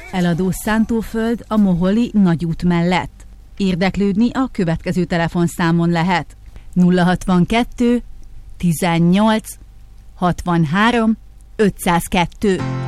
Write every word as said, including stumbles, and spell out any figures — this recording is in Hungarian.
Eladó szántóföld a Moholi nagyút mellett. Érdeklődni a következő telefonszámon lehet: nulla hatvankettő tizennyolc hatvanhárom ötszázkettő.